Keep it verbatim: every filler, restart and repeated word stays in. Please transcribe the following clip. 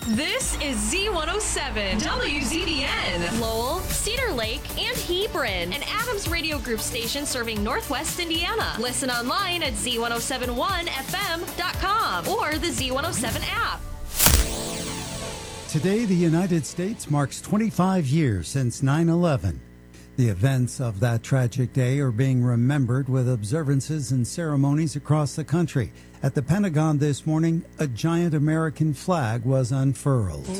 This is Z one oh seven, W Z B N. Lowell, Cedar Lake, and Hebron. An Adams Radio Group station serving Northwest Indiana. Listen online at Z one oh seven one F M dot com or the Z one oh seven app. Today, the United States marks twenty-five years since nine eleven. The events of that tragic day are being remembered with observances and ceremonies across the country. At the Pentagon this morning, a giant American flag was unfurled.